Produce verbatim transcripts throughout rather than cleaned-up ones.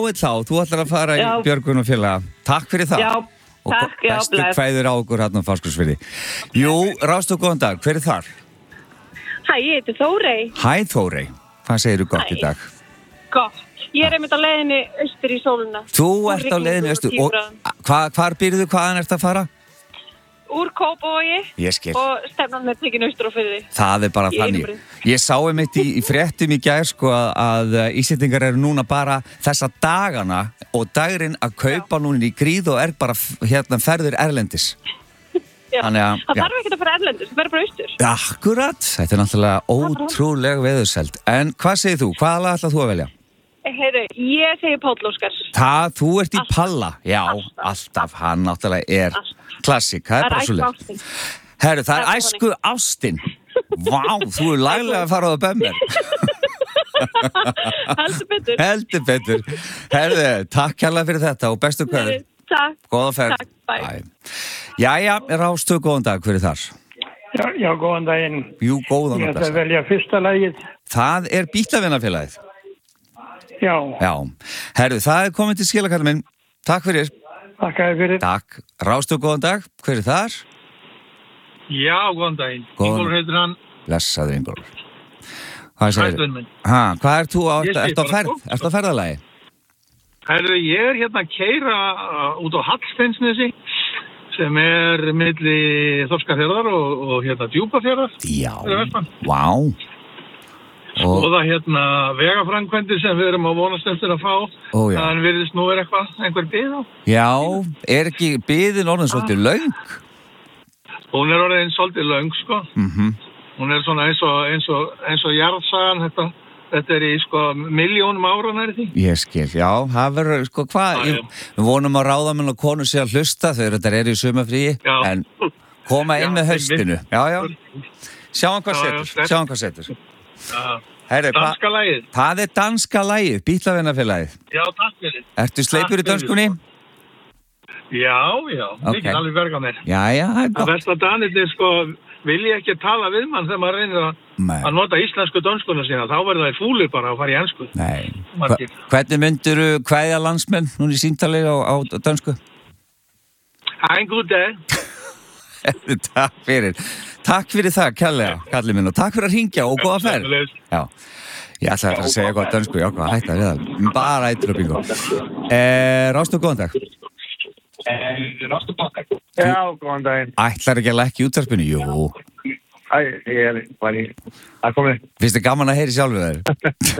H L H, þú ætlar að fara Já. í Björgun og félaga. Takk fyrir það. Já, takk, já, bestu bless. kveður á okkur hérna á Fáskrúðsfirði. Jú, Ráðstöð, góðan dag, hver er þar? Hæ, ég heiti Þórey. Hæ Þórey, hvað segirðu gott Hæ. í dag? Gott. Ég er einmitt á leiðinni austur í sóluna. Þú Úr ert á leiðinni rigningu austur og og tíbrá. hva, hvar býrðu, hvaðan ert að fara? Úr Kópavogi Ég skil. og stefnan með tekin austur á firði. Það er bara Í þannig. Einumri. Ég sá einmitt í, í fréttum í gær sko að, að Íslendingar eru núna bara þessa dagana og dagurinn að kaupa núna í gríð og er bara f- hérna ferður erlendis. Já. Þannig að- Það já. þarf ekki að fara erlendur, það verður bara austur. Akkurat, þetta er náttúrulega ótrúlega veðursæld. En hvað segir þú? Hvaða lag ætlað þú að velja? Heyru, ég segi Páll Óskar. Það, þú ert í Alltaf. palla. Já, alltaf, Alltaf. hann náttúrulega er Alltaf. klassík, það er bara svo æsku leið. ástin. Herru, það er Það er æsku ástin. Vá, þú er laglega að fara á það bömmir. Heldur betur. Heldur betur. Herru, takk kærlega fyrir þetta og bestu kveður. Takk. Góða ferð. Takk, bye. Jæja, Ráðstöð, góðan dag, hver er þar? Já, já, góðan daginn. Jú, góðan Ég og ætla að blessa. velja fyrsta lagið. Það er Bítlavinafélagið. Já, Já. Herru, það er komið til skilakallum minn. Takk fyrir. þakkaði fyrir. Takk. Ráðstöð, góðan dag, hver er þar? Já, góðan daginn. Góðan. Ingólfur heitir hann. Blessaður Ingólfur. Hvað segir Hættuinn minn. Ha, hvað ert þú á, Ég sé ert á bara ferð? gott. Ert á ferðalagi? Herru, ég er hérna að keira uh, út á Hallsteinsnesi sem er milli Þorskafjarðar og, og hérna Djúpafjarðar. Já. Fyrir vestan. Vá. Og það hérna vegaframkvæmdir sem við erum að vonast eftir að fá. Ó, já. Þannig virðist nú er eitthvað, einhver bið á. Já, er ekki biðin orðin svolítið löng? Hún er orðin svolítið löng, sko. Mhm. Hún er svona eins og, eins og, eins og jarðsagan, þetta, þetta er í sko miljónum ára næri því. Ég skil, já, það verður, sko, hvað, Já, ég- við vonum að ráðamenn og konur sé að hlusta þegar þetta er í sumafríi, Já. en koma inn Já, með haustinu. Já, já, sjáum hvað Já, já, setur, sterkt. sjáum hvað setur. Uh, Herri, hva, danska lagið. það er danska lagið, Bítlavinafélagið. Já, takk fyrir. Ertu sleipur í Takk fyrir. dönskunni? Já, já, Ok. ekki alveg verga mér. Já, já, það er Það gott. verst að Danirnir sko vilja ekki tala við mann þegar maður reynir að, Nei. að nota íslensku dönskuna sína. Þá verður það fúlir bara að fara í ensku. Nei. Margir. Hva- Hvernig myndirðu kveðja landsmenn núna í síntalegi á, á dönsku? En god dag. Takk fyrir. Takk fyrir það, kærlega, kallið minn, og takk fyrir að hringja og góða ferð. Sömuleiðis. Já, ég ætlaði að fara að segja eitthvað á dönsku, já, hvað hætta við það. Bara eittur og bingo. Eh, Rástu, góðan dag. Já, góðan daginn. Ætlar ekki að lækka í útvarpinu? Jú. Æ, ég er bara í, það komið. Finnst þið gaman að heyri sjálfu þær?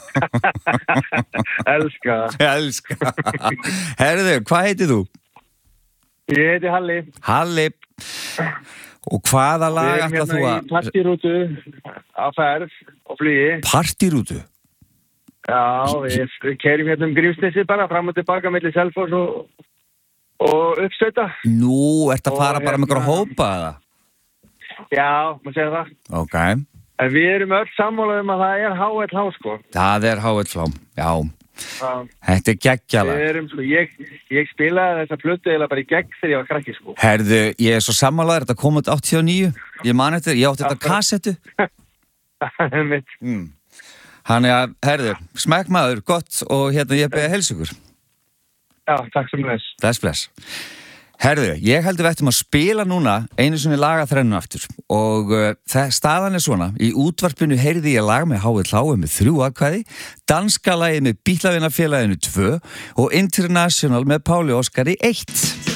Elska. Ég elska. Herðu, hvað heitir þú? Ég heiti Halli. Halli. Og hvaða Við lag erum ætlar þú hérna í að... partírútu á ferð og flugi. Partírútu? Já, við, við keirum hérna um Grímsnesi bara fram og tilbaka milli Selfoss og, og uppsveita. Nú, ert að Og fara bara með hérna- einhverja hópa, eða? Já, maður segir það. Ok. En við erum öll sammála um að það er H L H sko. Það er H L F, já. Já. Þetta er geggjala. Við erum sko, ég, ég spilaði þessa plötu eða bara í gegn þegar ég var krakki sko. Herðu, ég er svo sammálaður, þetta kom út áttatíu og níu. Ég man eftir, ég átti þetta kassettu. Mitt. Mm. Þannig að, herðu, smekk maður, gott og hérna ég beði heils ykkur. Já, takk sem þess. Bless, bless. Herðu, ég heldur við ættum að spila núna einu sinni laga þrennu aftur og uh, það staðan er svona, í útvarpinu heyrði ég lag með H L H með þrjú atkvæði, danska lagið með Bítlavinafélaginu tvö og International með Páli Óskari eitt.